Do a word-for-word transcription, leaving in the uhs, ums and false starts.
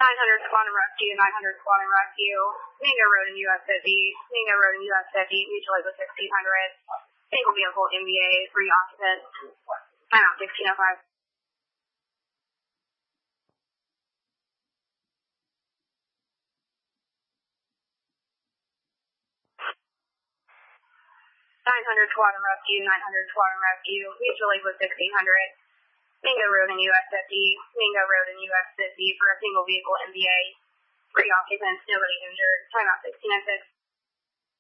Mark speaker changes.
Speaker 1: nine hundred Squad and Rescue, nine hundred Squad and Rescue, Mango Road in U S fifty, Mango Road in U S fifty, mutual aid with sixteen hundred, single vehicle M V A, three occupants, timeout sixteen oh five. nine hundred Squad and Rescue, nine hundred Squad and Rescue, mutual aid with sixteen hundred, Mango Road in U S fifty, Mango Road in U S fifty for a single vehicle M V A, three occupants, nobody injured, timeout sixteen oh six.